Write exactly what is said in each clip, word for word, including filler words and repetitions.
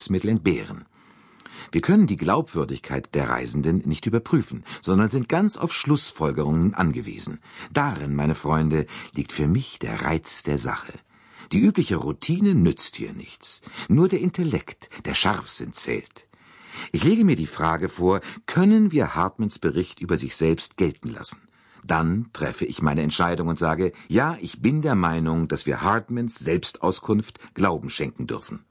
Betäubungsmittel entbehren. Wir können die Glaubwürdigkeit der Reisenden nicht überprüfen, sondern sind ganz auf Schlussfolgerungen angewiesen. Darin, meine Freunde, liegt für mich der Reiz der Sache. Die übliche Routine nützt hier nichts. Nur der Intellekt, der Scharfsinn zählt. Ich lege mir die Frage vor, können wir Hartmans Bericht über sich selbst gelten lassen? Dann treffe ich meine Entscheidung und sage, ja, ich bin der Meinung, dass wir Hartmans Selbstauskunft Glauben schenken dürfen.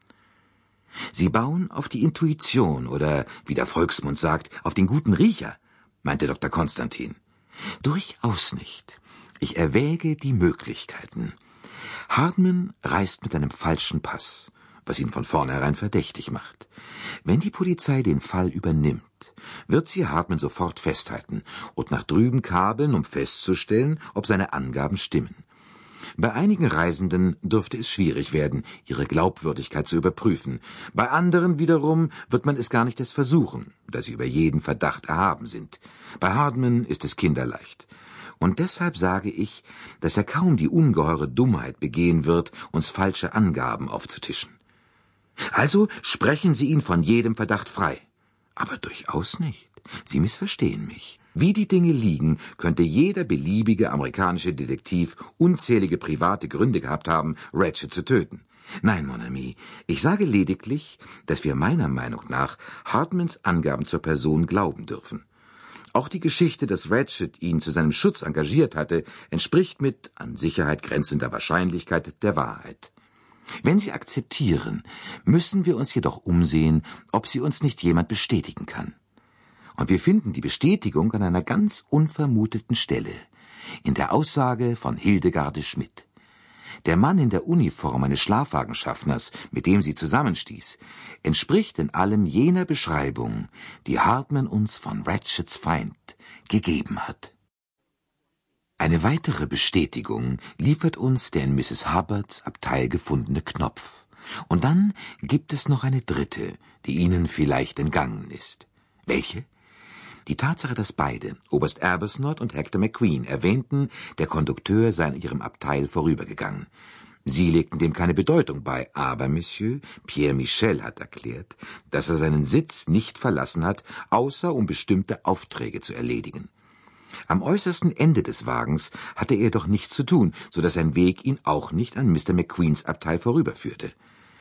Sie bauen auf die Intuition oder, wie der Volksmund sagt, auf den guten Riecher, meinte Doktor Konstantin. Durchaus nicht. Ich erwäge die Möglichkeiten. Hartman reist mit einem falschen Pass, was ihn von vornherein verdächtig macht. Wenn die Polizei den Fall übernimmt, wird sie Hartman sofort festhalten und nach drüben kabeln, um festzustellen, ob seine Angaben stimmen. Bei einigen Reisenden dürfte es schwierig werden, ihre Glaubwürdigkeit zu überprüfen. Bei anderen wiederum wird man es gar nicht erst versuchen, da sie über jeden Verdacht erhaben sind. Bei Hartman ist es kinderleicht. Und deshalb sage ich, dass er kaum die ungeheure Dummheit begehen wird, uns falsche Angaben aufzutischen. Also sprechen Sie ihn von jedem Verdacht frei. Aber durchaus nicht. Sie missverstehen mich. Wie die Dinge liegen, könnte jeder beliebige amerikanische Detektiv unzählige private Gründe gehabt haben, Ratchet zu töten. Nein, mon ami, ich sage lediglich, dass wir meiner Meinung nach Hartmans Angaben zur Person glauben dürfen. Auch die Geschichte, dass Ratchet ihn zu seinem Schutz engagiert hatte, entspricht mit an Sicherheit grenzender Wahrscheinlichkeit der Wahrheit. Wenn Sie akzeptieren, müssen wir uns jedoch umsehen, ob sie uns nicht jemand bestätigen kann. Und wir finden die Bestätigung an einer ganz unvermuteten Stelle, in der Aussage von Hildegarde Schmidt. Der Mann in der Uniform eines Schlafwagenschaffners, mit dem sie zusammenstieß, entspricht in allem jener Beschreibung, die Hartman uns von Ratchets Feind gegeben hat. Eine weitere Bestätigung liefert uns der in Misses Hubbards Abteil gefundene Knopf. Und dann gibt es noch eine dritte, die Ihnen vielleicht entgangen ist. Welche? Die Tatsache, dass beide, Oberst Arbuthnot und Hector McQueen, erwähnten, der Kondukteur sei an ihrem Abteil vorübergegangen. Sie legten dem keine Bedeutung bei, aber Monsieur Pierre Michel hat erklärt, dass er seinen Sitz nicht verlassen hat, außer um bestimmte Aufträge zu erledigen. Am äußersten Ende des Wagens hatte er doch nichts zu tun, so dass sein Weg ihn auch nicht an Mister McQueens Abteil vorüberführte.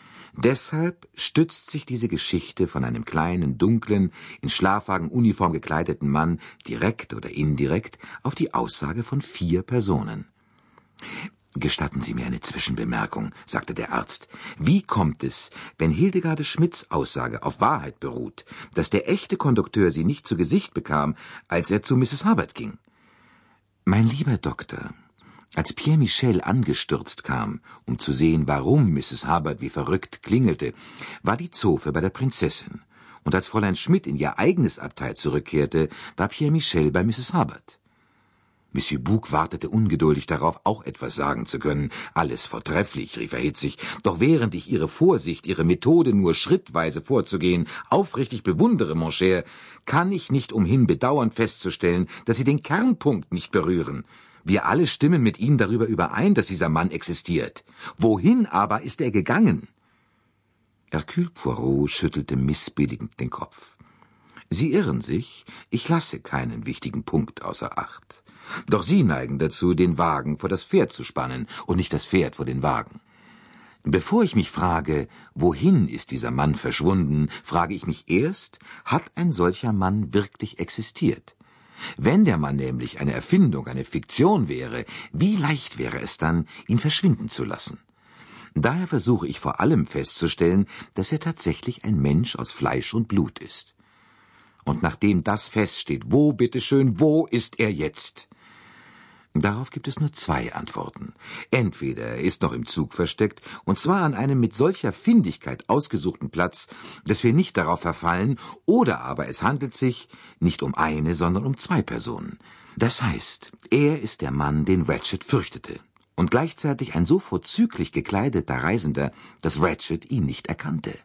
Deshalb stützt sich diese Geschichte von einem kleinen, dunklen, in Schlafwagenuniform gekleideten Mann direkt oder indirekt auf die Aussage von vier Personen. »Gestatten Sie mir eine Zwischenbemerkung«, sagte der Arzt. »Wie kommt es, wenn Hildegarde Schmidts Aussage auf Wahrheit beruht, dass der echte Kondukteur sie nicht zu Gesicht bekam, als er zu Misses Hubbard ging?« »Mein lieber Doktor, als Pierre Michel angestürzt kam, um zu sehen, warum Misses Hubbard wie verrückt klingelte, war die Zofe bei der Prinzessin. Und als Fräulein Schmidt in ihr eigenes Abteil zurückkehrte, war Pierre Michel bei Misses Hubbard.« Monsieur Bouc wartete ungeduldig darauf, auch etwas sagen zu können. »Alles vortrefflich«, rief er hitzig, »doch während ich Ihre Vorsicht, Ihre Methode, nur schrittweise vorzugehen, aufrichtig bewundere, mon cher, kann ich nicht umhin bedauernd festzustellen, dass Sie den Kernpunkt nicht berühren. Wir alle stimmen mit Ihnen darüber überein, dass dieser Mann existiert. Wohin aber ist er gegangen?« Hercule Poirot schüttelte missbilligend den Kopf. »Sie irren sich, ich lasse keinen wichtigen Punkt außer Acht. Doch Sie neigen dazu, den Wagen vor das Pferd zu spannen und nicht das Pferd vor den Wagen. Bevor ich mich frage, wohin ist dieser Mann verschwunden, frage ich mich erst, hat ein solcher Mann wirklich existiert? Wenn der Mann nämlich eine Erfindung, eine Fiktion wäre, wie leicht wäre es dann, ihn verschwinden zu lassen? Daher versuche ich vor allem festzustellen, dass er tatsächlich ein Mensch aus Fleisch und Blut ist. Und nachdem das feststeht, wo, bitteschön, wo ist er jetzt? Darauf gibt es nur zwei Antworten. Entweder er ist noch im Zug versteckt, und zwar an einem mit solcher Findigkeit ausgesuchten Platz, dass wir nicht darauf verfallen, oder aber es handelt sich nicht um eine, sondern um zwei Personen. Das heißt, er ist der Mann, den Ratchet fürchtete, und gleichzeitig ein so vorzüglich gekleideter Reisender, dass Ratchet ihn nicht erkannte.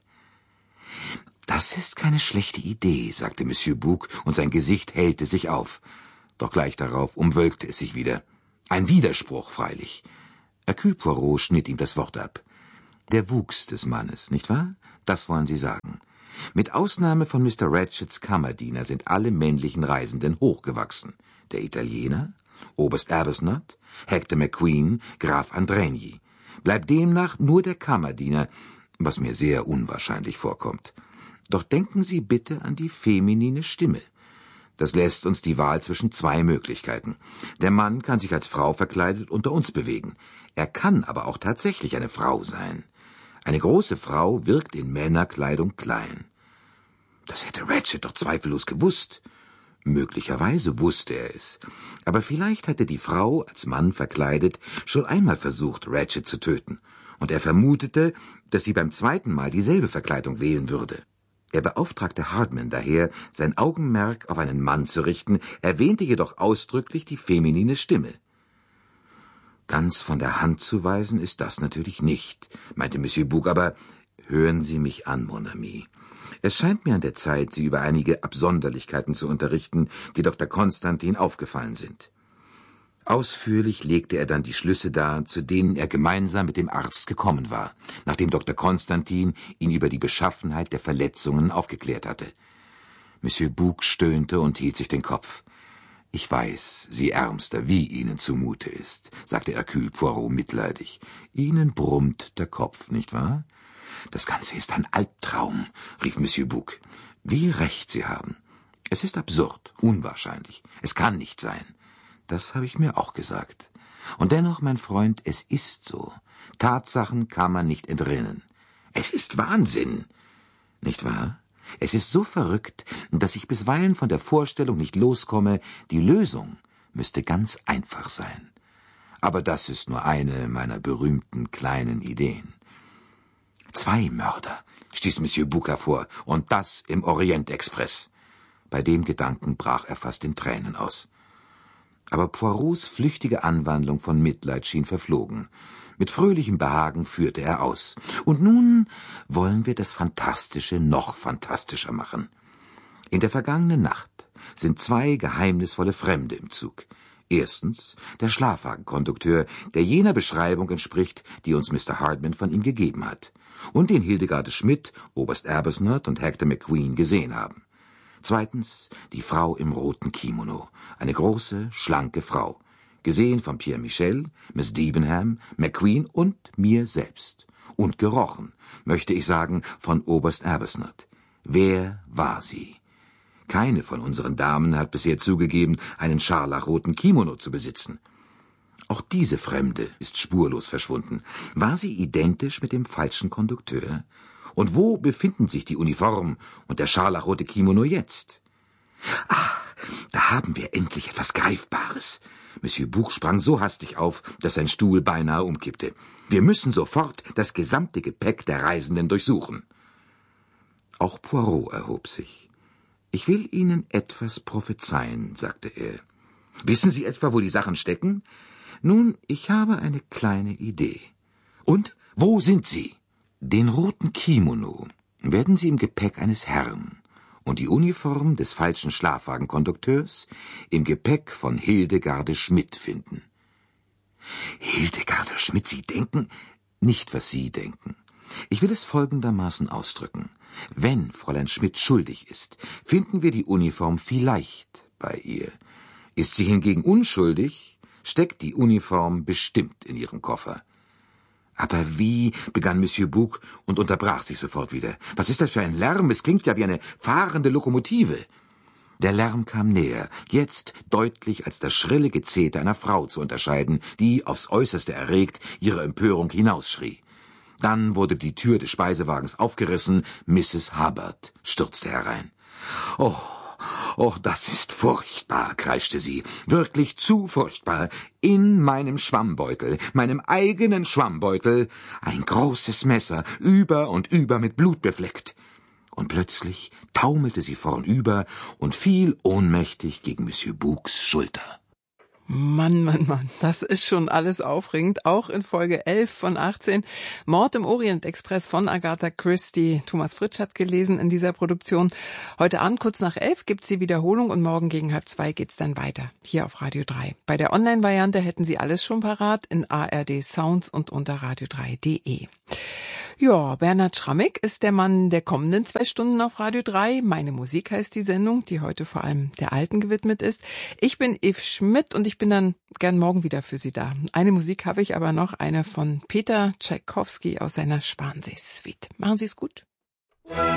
»Das ist keine schlechte Idee«, sagte Monsieur Bouc, und sein Gesicht hellte sich auf. Doch gleich darauf umwölkte es sich wieder. Ein Widerspruch, freilich. Hercule Poirot schnitt ihm das Wort ab. Der Wuchs des Mannes, nicht wahr? Das wollen Sie sagen. Mit Ausnahme von Mister Ratchets Kammerdiener sind alle männlichen Reisenden hochgewachsen. Der Italiener, Oberst Arbuthnot, Hector McQueen, Graf Andrigny. Bleibt demnach nur der Kammerdiener, was mir sehr unwahrscheinlich vorkommt. Doch denken Sie bitte an die feminine Stimme. Das lässt uns die Wahl zwischen zwei Möglichkeiten. Der Mann kann sich als Frau verkleidet unter uns bewegen. Er kann aber auch tatsächlich eine Frau sein. Eine große Frau wirkt in Männerkleidung klein. Das hätte Ratchet doch zweifellos gewusst. Möglicherweise wusste er es. Aber vielleicht hatte die Frau, als Mann verkleidet, schon einmal versucht, Ratchet zu töten. Und er vermutete, dass sie beim zweiten Mal dieselbe Verkleidung wählen würde. Er beauftragte Hardman daher, sein Augenmerk auf einen Mann zu richten, erwähnte jedoch ausdrücklich die feminine Stimme. Ganz von der Hand zu weisen ist das natürlich nicht, meinte Monsieur Bouc, aber hören Sie mich an, mon ami. Es scheint mir an der Zeit, Sie über einige Absonderlichkeiten zu unterrichten, die Doktor Konstantin aufgefallen sind. Ausführlich legte er dann die Schlüsse dar, zu denen er gemeinsam mit dem Arzt gekommen war, nachdem Doktor Konstantin ihn über die Beschaffenheit der Verletzungen aufgeklärt hatte. Monsieur Bouc stöhnte und hielt sich den Kopf. »Ich weiß, Sie Ärmster, wie Ihnen zumute ist«, sagte Hercule Poirot mitleidig. »Ihnen brummt der Kopf, nicht wahr?« »Das Ganze ist ein Albtraum«, rief Monsieur Bouc. »Wie recht Sie haben. Es ist absurd, unwahrscheinlich. Es kann nicht sein. Das habe ich mir auch gesagt. Und dennoch, mein Freund, es ist so. Tatsachen kann man nicht entrinnen. Es ist Wahnsinn, nicht wahr? Es ist so verrückt, dass ich bisweilen von der Vorstellung nicht loskomme, die Lösung müsste ganz einfach sein. Aber das ist nur eine meiner berühmten kleinen Ideen. Zwei Mörder, stieß Monsieur Bouc hervor, und das im Orient-Express. Bei dem Gedanken brach er fast in Tränen aus. Aber Poirots flüchtige Anwandlung von Mitleid schien verflogen. Mit fröhlichem Behagen führte er aus. Und nun wollen wir das Fantastische noch fantastischer machen. In der vergangenen Nacht sind zwei geheimnisvolle Fremde im Zug. Erstens der Schlafwagenkondukteur, der jener Beschreibung entspricht, die uns Mister Hardman von ihm gegeben hat, und den Hildegarde Schmidt, Oberst Arbuthnot und Hector McQueen gesehen haben. Zweitens die Frau im roten Kimono, eine große, schlanke Frau, gesehen von Pierre Michel, Miss Debenham, McQueen und mir selbst. Und gerochen, möchte ich sagen, von Oberst Arbuthnot. Wer war sie? Keine von unseren Damen hat bisher zugegeben, einen scharlachroten Kimono zu besitzen. Auch diese Fremde ist spurlos verschwunden. War sie identisch mit dem falschen Kondukteur? Und wo befinden sich die Uniform und der scharlachrote Kimono jetzt? Ah, da haben wir endlich etwas Greifbares. Monsieur Bouc sprang so hastig auf, dass sein Stuhl beinahe umkippte. Wir müssen sofort das gesamte Gepäck der Reisenden durchsuchen. Auch Poirot erhob sich. »Ich will Ihnen etwas prophezeien«, sagte er. »Wissen Sie etwa, wo die Sachen stecken? Nun, ich habe eine kleine Idee.« »Und wo sind sie?« »Den roten Kimono werden Sie im Gepäck eines Herrn und die Uniform des falschen Schlafwagenkondukteurs im Gepäck von Hildegarde Schmidt finden.« »Hildegarde Schmidt, Sie denken?« »Nicht, was Sie denken. Ich will es folgendermaßen ausdrücken. Wenn Fräulein Schmidt schuldig ist, finden wir die Uniform vielleicht bei ihr. Ist sie hingegen unschuldig, steckt die Uniform bestimmt in ihrem Koffer.« »Aber wie?« begann Monsieur Bouc und unterbrach sich sofort wieder. »Was ist das für ein Lärm? Es klingt ja wie eine fahrende Lokomotive.« Der Lärm kam näher, jetzt deutlich als das schrille Gezeter einer Frau zu unterscheiden, die, aufs Äußerste erregt, ihre Empörung hinausschrie. Dann wurde die Tür des Speisewagens aufgerissen, Misses Hubbard stürzte herein. »Oh, oh, das ist furchtbar«, kreischte sie, »wirklich zu furchtbar. In meinem Schwammbeutel, meinem eigenen Schwammbeutel, ein großes Messer, über und über mit Blut befleckt.« Und plötzlich taumelte sie vornüber und fiel ohnmächtig gegen Monsieur Boucs Schulter. Mann, Mann, Mann, das ist schon alles aufregend. Auch in Folge elf von achtzehn. Mord im Orient-Express von Agatha Christie. Thomas Fritsch hat gelesen in dieser Produktion. Heute Abend kurz nach elf gibt's die Wiederholung und morgen gegen halb zwei geht's dann weiter. Hier auf Radio drei. Bei der Online-Variante hätten Sie alles schon parat in A R D Sounds und unter radio drei punkt de. Ja, Bernhard Schrammig ist der Mann der kommenden zwei Stunden auf Radio drei. Meine Musik heißt die Sendung, die heute vor allem der Alten gewidmet ist. Ich bin Yves Schmidt und ich bin dann gern morgen wieder für Sie da. Eine Musik habe ich aber noch, eine von Peter Tschaikowski aus seiner Schwansee-Suite. Machen Sie es gut.